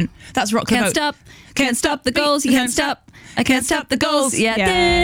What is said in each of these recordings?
That's Rock the Can't Boat. stop. Can't stop the goals. You can't stop. I can't stop the goals. Yeah.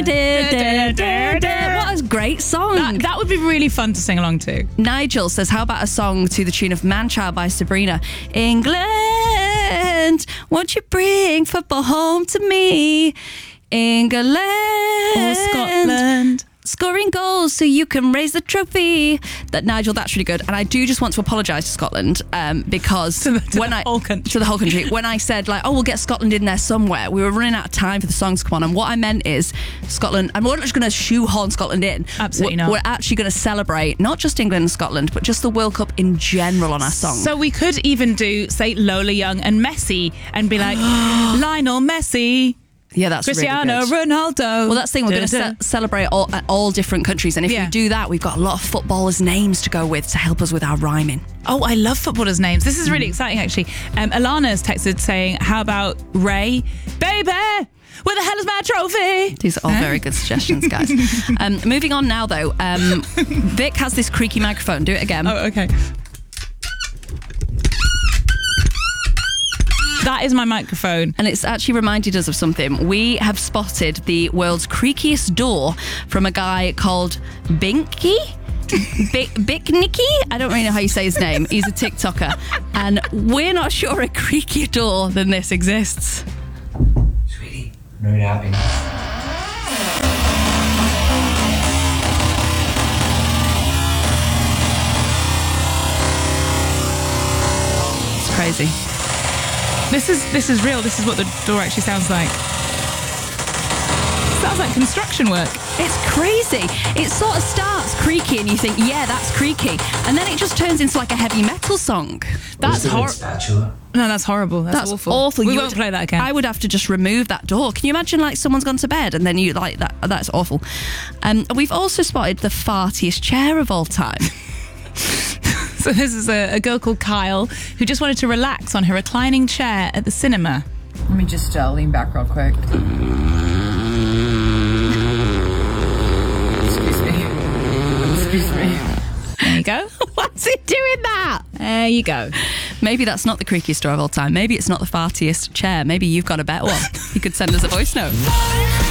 What a great song. That would be really fun to sing along to. Nigel says, how about a song to the tune of Man-Child by Sabrina? England, won't you bring football home to me? England. Or Scotland. Scoring goals so you can raise the trophy. Nigel, that's really good. And I do just want to apologise to Scotland because to the whole country. When I said we'll get Scotland in there somewhere, we were running out of time for the songs to come on. And what I meant is Scotland, and we're not just going to shoehorn Scotland in. Absolutely not. We're actually going to celebrate not just England and Scotland, but just the World Cup in general on our song. So we could even do, say, Lola Young and Messi and be like, Lionel Messi. Yeah, that's Cristiano really good. Ronaldo. Well, that's the thing. We're going to celebrate all different countries. And if we do that, we've got a lot of footballers' names to go with to help us with our rhyming. Oh, I love footballers' names. This is really exciting, actually. Alana's texted saying, how about Ray? Baby, where the hell is my trophy? These are all very good suggestions, guys. Moving on now, though. Vic has this creaky microphone. Do it again. Oh, okay. That is my microphone. And it's actually reminded us of something. We have spotted the world's creakiest door from a guy called Binky? Bicknicky? I don't really know how you say his name. He's a TikToker. And we're not sure a creakier door than this exists. Sweetie, mood happiness. It's crazy. This is real. This is what the door actually sounds like. Sounds like construction work. It's crazy. It sort of starts creaky and you think, yeah, that's creaky. And then it just turns into like a heavy metal song. That's horrible. Spatula. No, that's horrible. That's awful. We won't play that again. I would have to just remove that door. Can you imagine someone's gone to bed and then you like that? That's awful. We've also spotted the fartiest chair of all time. So this is a girl called Kyle who just wanted to relax on her reclining chair at the cinema. Let me just lean back real quick. Excuse me. There you go. What's it doing that? There you go. Maybe that's not the creakiest door of all time. Maybe it's not the fartiest chair. Maybe you've got a better one. You could send us a voice note.